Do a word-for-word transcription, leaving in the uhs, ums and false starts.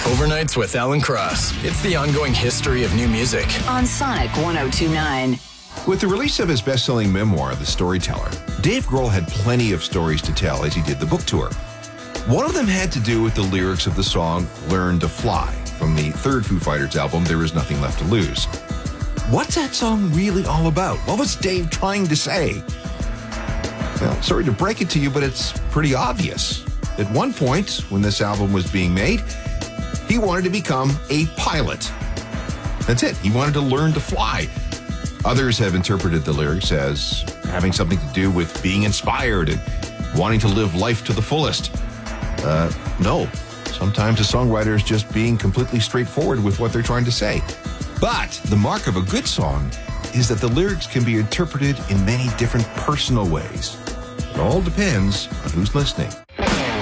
Overnights with Alan Cross. It's the ongoing history of new music. On Sonic one oh two point nine. With the release of his best-selling memoir, The Storyteller, Dave Grohl had plenty of stories to tell as he did the book tour. One of them had to do with the lyrics of the song Learn to Fly from the third Foo Fighters album, There Is Nothing Left to Lose. What's that song really all about? What was Dave trying to say? Well, sorry to break it to you, but it's pretty obvious. At one point, when this album was being made, he wanted to become a pilot. That's it. He wanted to learn to fly. Others have interpreted the lyrics as having something to do with being inspired and wanting to live life to the fullest. Uh, no. Sometimes a songwriter is just being completely straightforward with what they're trying to say. But the mark of a good song is that the lyrics can be interpreted in many different personal ways. It all depends on who's listening.